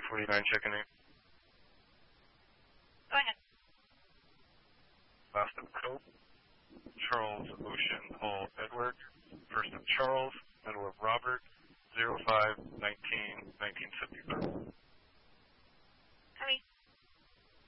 349 checking in. Go ahead. Last of Cope, Charles Ocean Paul Edward, first of Charles, middle of Robert, 05-19-1975.